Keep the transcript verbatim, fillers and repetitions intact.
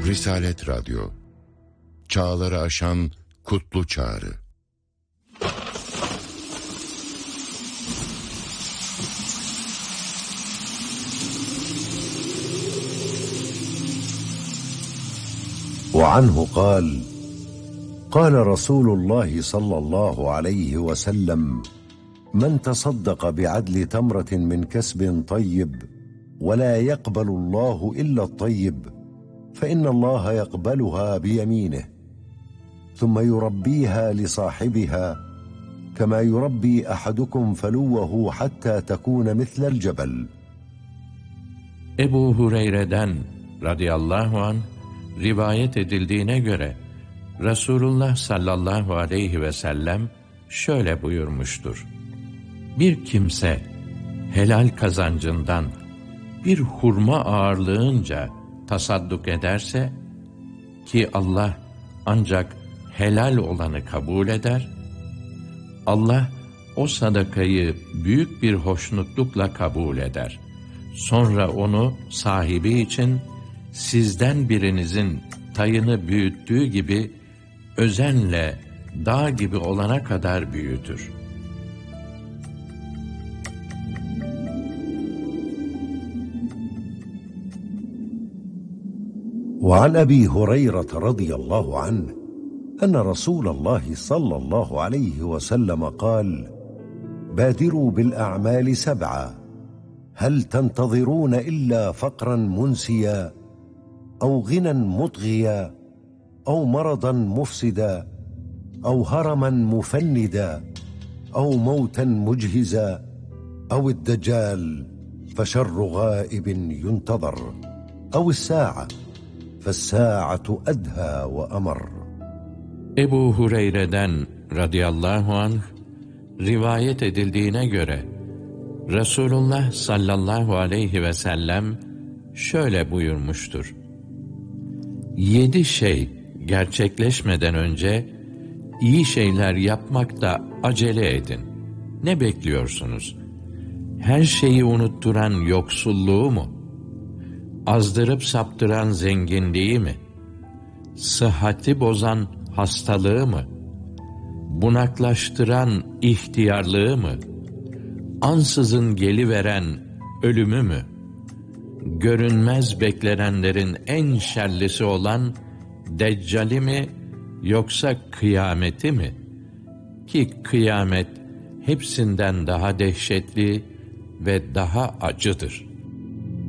Risalet Radyo, çağları aşan kutlu çağrı. وعنه قال قال رسول الله صلى الله عليه وسلم من تصدق بعدل تمرة من كسب طيب ولا يقبل الله إلا الطيب فإن الله يقبلها بيمينه ثم يربيها لصاحبها كما يربي أحدكم فلوه حتى تكون مثل الجبل. Ebu Hureyre'den radıyallahu anh rivayet edildiğine göre Resulullah sallallahu aleyhi ve sellem şöyle buyurmuştur: Bir kimse helal kazancından bir hurma ağırlığınca tasadduk ederse, ki Allah ancak helal olanı kabul eder, Allah o sadakayı büyük bir hoşnutlukla kabul eder. Sonra onu sahibi için sizden birinizin tayını büyüttüğü gibi özenle dağ gibi olana kadar büyütür. وعن أبي هريرة رضي الله عنه أن رسول الله صلى الله عليه وسلم قال بادروا بالأعمال سبعة هل تنتظرون إلا فقرا منسيا أو غنى مطغيا أو مرضا مفسدا أو هرما مفندا أو موتا مجهزا أو الدجال فشر غائب ينتظر أو الساعة فالساعة أدهى وأمر. Ebu Hureyre'den radıyallahu anh rivayet edildiğine göre Resulullah sallallahu aleyhi ve sellem şöyle buyurmuştur: Yedi şey gerçekleşmeden önce iyi şeyler yapmakta acele edin. Ne bekliyorsunuz? Her şeyi unutturan yoksulluğu mu? Azdırıp saptıran zenginliği mi? Sıhhati bozan hastalığı mı? Bunaklaştıran ihtiyarlığı mı? Ansızın geliveren ölümü mü? Görünmez beklenenlerin en şerlisi olan Deccali mi, yoksa kıyameti mi? Ki kıyamet hepsinden daha dehşetli ve daha acıdır.